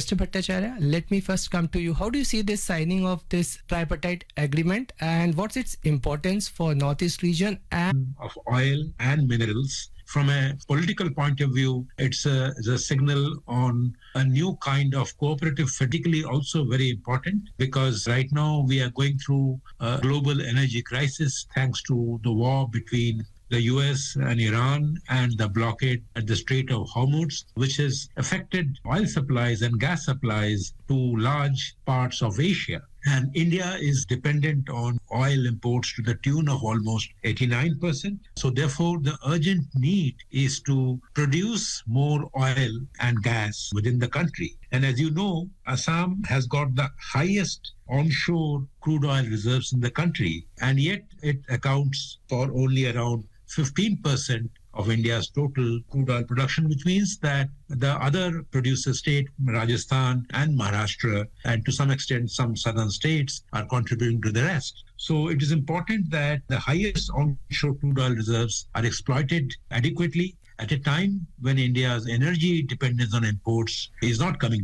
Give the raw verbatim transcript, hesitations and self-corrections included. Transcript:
Mister Bhattacharya, let me first come to you. How do you see this signing of this tripartite agreement, and what's its importance for Northeast region and of oil and minerals? From a political point of view, it's a, it's a signal on a new kind of cooperative, particularly also very important because right now we are going through a global energy crisis thanks to the war between the U S and Iran and the blockade at the Strait of Hormuz, which has affected oil supplies and gas supplies to large parts of Asia. And India is dependent on oil imports to the tune of almost eighty-nine percent. So therefore, the urgent need is to produce more oil and gas within the country. And as you know, Assam has got the highest onshore crude oil reserves in the country, and yet it accounts for only around fifteen percent of India's total crude oil production, which means that the other producer state, Rajasthan and Maharashtra, and to some extent some southern states, are contributing to the rest. So it is important that the highest onshore crude oil reserves are exploited adequately at a time when India's energy dependence on imports is not coming